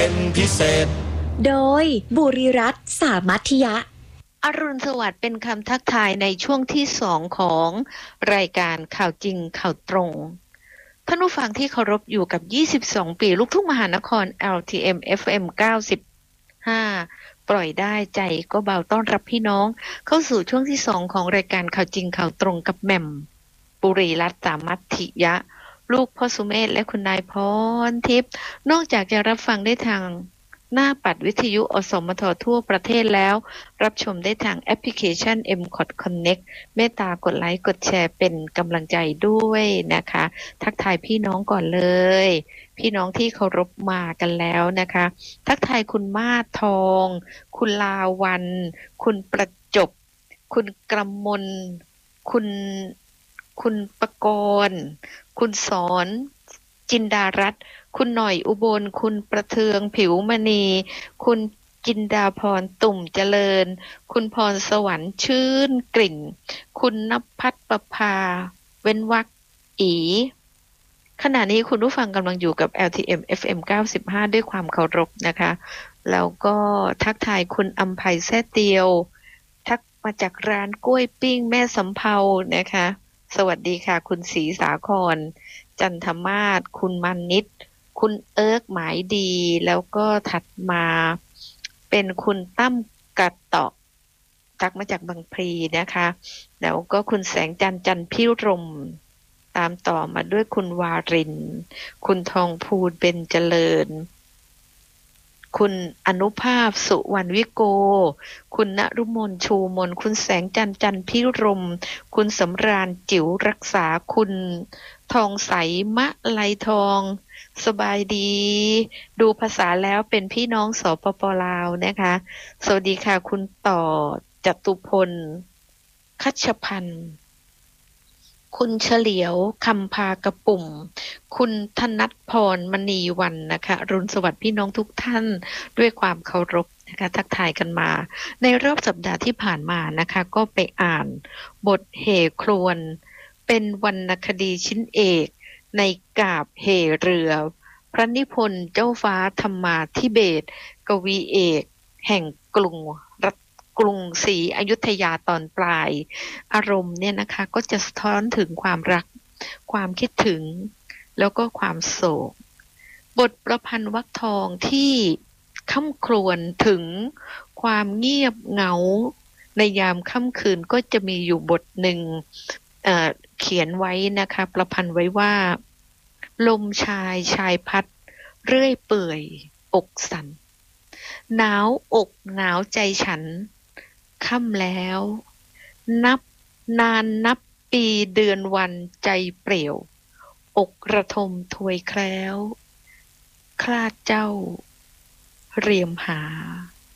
เป็นพิเศษโดยบุรีรัตน์สามัคยะอรุณสวัสดิ์เป็นคำทักทายในช่วงที่2ของรายการข่าวจริงข่าวตรงท่านผู้ฟังที่เคารพอยู่กับ22ปีลูกทุ่งมหานคร LTM FM 95ปล่อยได้ใจก็เบาต้อนรับพี่น้องเข้าสู่ช่วงที่2ของรายการข่าวจริงข่าวตรงกับแหม่มบุรีรัตน์สามัคยะลูกพ่อสุเมธและคุณนายพรทิพย์นอกจากจะรับฟังได้ทางหน้าปัดวิทยุอสมททั่วประเทศแล้วรับชมได้ทางแอปพลิเคชัน MCOT Connect เมตตากดไลค์กดแชร์เป็นกำลังใจด้วยนะคะทักทายพี่น้องก่อนเลยพี่น้องที่เคารพมากันแล้วนะคะทักทายคุณมาศทองคุณลาวันคุณประจบคุณกำมลคุณประกรณ์คุณสอนจินดารัตน์คุณหน่อยอุบลคุณประเทืองผิวมณีคุณจินดาพรตุ่มเจริญคุณพรสวรรค์ชื่นกลิ่นคุณณภัทรประภาเว้นวรรคอีขณะนี้คุณผู้ฟังกำลังอยู่กับ LTM FM 95ด้วยความเคารพนะคะแล้วก็ทักทายคุณอำไพแซ่เตียวทักมาจากร้านกล้วยปิ้งแม่สำเภานะคะสวัสดีค่ะคุณศรีสาครจันทมาศคุณมานิตคุณเอิร์กหมายดีแล้วก็ถัดมาเป็นคุณตั้มกัดเตาะทักมาจากบางพลีนะคะแล้วก็คุณแสงจันทร์พิรมตามต่อมาด้วยคุณวารินคุณทองพูนเป็นเจริญคุณอนุภาพสุวรรณวิโกคุณณรุมนชูมนคุณแสงจันทร์พิรมคุณสำราญจิ๋วรักษาคุณทองใสมะไลทองสบายดีดูภาษาแล้วเป็นพี่น้องสปป.ลาวนะคะสวัสดีค่ะคุณต่อจตุพลคัชพันธ์คุณเฉลียวคำพากระปุ่มคุณธนัทพรมณีวันนะคะรุณสวัสดิ์พี่น้องทุกท่านด้วยความเคารพนะคะทักทายกันมาในรอบสัปดาห์ที่ผ่านมานะคะก็ไปอ่านบทเหครวญเป็นวรรณคดีชิ้นเอกในกาบเหเรือพระนิพนธ์เจ้าฟ้าธรรมาธิเบศรกวีเอกแห่งกรุงศรีอยุธยาตอนปลายอารมณ์เนี่ยนะคะก็จะสะท้อนถึงความรักความคิดถึงแล้วก็ความโศกบทประพันธ์วรรคทองที่ค่ำครวญถึงความเงียบเหงาในยามค่ำคืนก็จะมีอยู่บทหนึ่งเขียนไว้นะคะประพันธ์ไว้ว่าลมชายพัดเรื่อยเปื่อยอกสั่นหนาวอกหนาวใจฉันค่ำแล้วนับนานนับปีเดือนวันใจเปลี่ยวอกระทมถวยแคล้วคลาดเจ้าเรียมหา